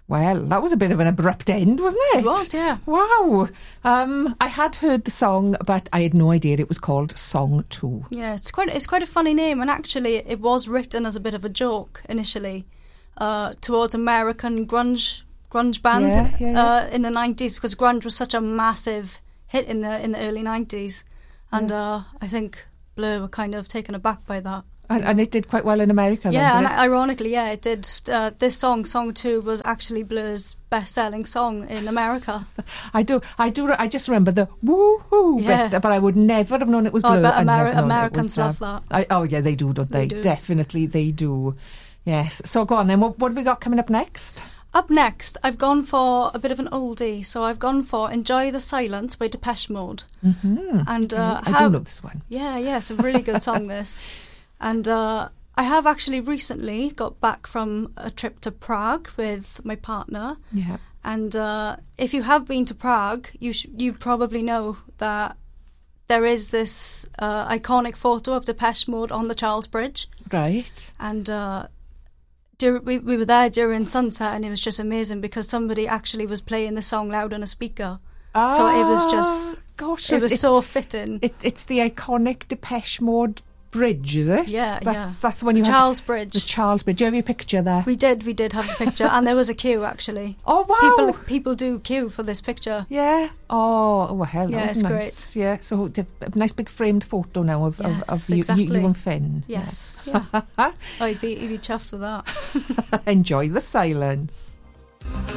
Well, that was a bit of an abrupt end, wasn't it? It was, yeah. Wow. I had heard the song, but I had no idea it was called Song 2. Yeah, it's quite a funny name, and actually it was written as a bit of a joke initially towards American grunge bands in the 90s, because grunge was such a massive hit in the early 90s, and I think Blur were kind of taken aback by that. And it did quite well in America. Yeah, then, and ironically, it did. This song 2, was actually Blur's best-selling song in America. I just remember the woo-hoo bit, but I would never have known it was Blur. But Americans love that. Yeah, they do, don't they? They do. Definitely, they do. Yes. So go on then. What have we got coming up next? Up next, I've gone for a bit of an oldie. So I've gone for Enjoy the Silence by Depeche Mode. Mm-hmm. And I do know this one. Yeah, it's a really good song, this. And I have actually recently got back from a trip to Prague with my partner. Yeah. And if you have been to Prague, you probably know that there is this iconic photo of Depeche Mode on the Charles Bridge. Right. And we were there during sunset, and it was just amazing because somebody actually was playing the song loud on a speaker. So it was just... Gosh, it was so fitting. It's the iconic Depeche Mode bridge, is it? Yeah, that's the one you have. Charles Bridge. The Charles Bridge. Do you have your picture there? We did have a picture, and there was a queue actually. Oh wow! People do queue for this picture. Yeah. Oh well, hell, that was it's nice. great. Yeah. So a nice big framed photo now of exactly. you and Finn. Yes. Yeah. He'd be chuffed with that. Enjoy the silence.